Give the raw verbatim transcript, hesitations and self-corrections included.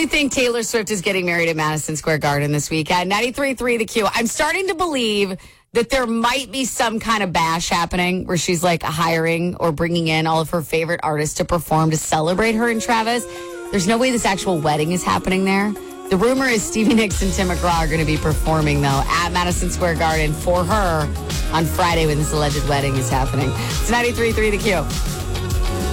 do think Taylor Swift is getting married at Madison Square Garden this weekend. ninety-three point three The Q. I'm starting to believe that there might be some kind of bash happening where she's like hiring or bringing in all of her favorite artists to perform to celebrate her and Travis. There's no way this actual wedding is happening there. The rumor is Stevie Nicks and Tim McGraw are going to be performing, though, at Madison Square Garden for her on Friday when this alleged wedding is happening. It's ninety-three point three The Q.